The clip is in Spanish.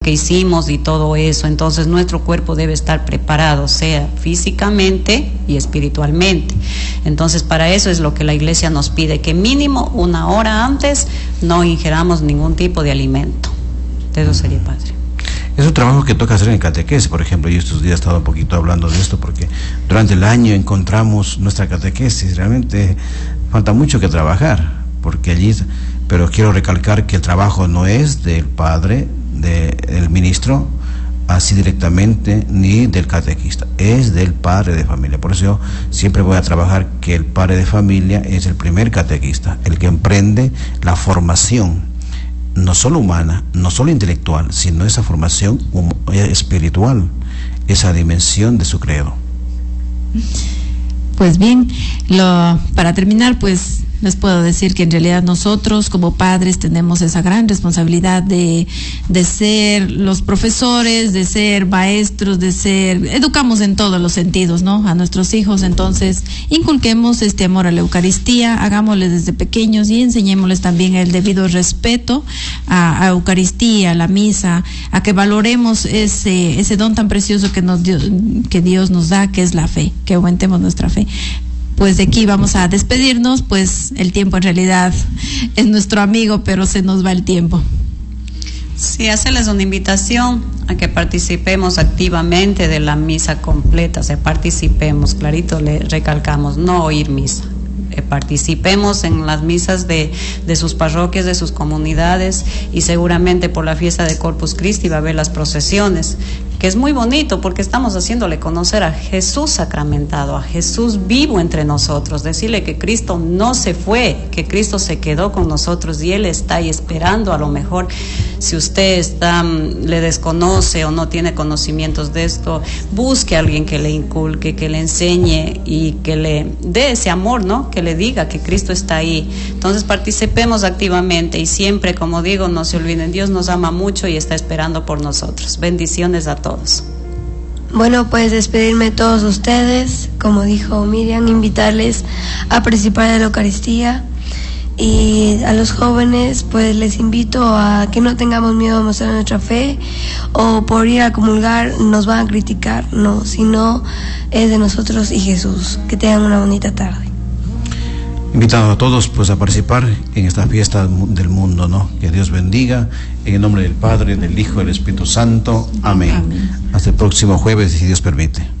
que hicimos y todo eso. Entonces nuestro cuerpo debe estar preparado, sea físicamente y espiritualmente. Entonces para eso es lo que la iglesia nos pide, que mínimo 1 hora antes no ingeramos ningún tipo de alimento. Eso sería, padre. Es un trabajo que toca hacer en catequesis, por ejemplo. Yo estos días he estado un poquito hablando de esto porque durante el año encontramos nuestra catequesis. Realmente falta mucho que trabajar, porque allí, pero quiero recalcar que el trabajo no es del padre, del ministro, así directamente, ni del catequista, es del padre de familia. Por eso yo siempre voy a trabajar que el padre de familia es el primer catequista, el que emprende la formación, no solo humana, no solo intelectual, sino esa formación espiritual, esa dimensión de su credo. Pues bien, para terminar, pues les puedo decir que en realidad nosotros como padres tenemos esa gran responsabilidad de ser los profesores, de ser maestros, educamos en todos los sentidos, ¿no? A nuestros hijos. Entonces, inculquemos este amor a la Eucaristía, hagámosles desde pequeños y enseñémosles también el debido respeto a Eucaristía, a la misa, a que valoremos ese don tan precioso que Dios nos da, que es la fe, que aumentemos nuestra fe. Pues de aquí vamos a despedirnos, pues el tiempo en realidad es nuestro amigo, pero se nos va el tiempo. Sí, hacerles una invitación a que participemos activamente de la misa completa, participemos, clarito le recalcamos, no oír misa. Participemos en las misas de sus parroquias, de sus comunidades, y seguramente por la fiesta de Corpus Christi va a haber las procesiones, que es muy bonito porque estamos haciéndole conocer a Jesús sacramentado, a Jesús vivo entre nosotros, decirle que Cristo no se fue, que Cristo se quedó con nosotros y Él está ahí esperando. A lo mejor si usted le desconoce o no tiene conocimientos de esto, busque a alguien que le inculque, que le enseñe y que le dé ese amor, ¿no? Que le diga que Cristo está ahí. Entonces participemos activamente y siempre, como digo, no se olviden, Dios nos ama mucho y está esperando por nosotros. Bendiciones a todos. Bueno, pues despedirme de todos ustedes, como dijo Miriam, invitarles a participar de la Eucaristía, y a los jóvenes pues les invito a que no tengamos miedo a mostrar nuestra fe, o por ir a comulgar nos van a criticar, no, sino es de nosotros y Jesús. Que tengan una bonita tarde. Invitando a todos pues a participar en esta fiesta del mundo, ¿no? Que Dios bendiga, en el nombre del Padre, del Hijo y del Espíritu Santo. Amén. Amén. Hasta el próximo jueves, si Dios permite.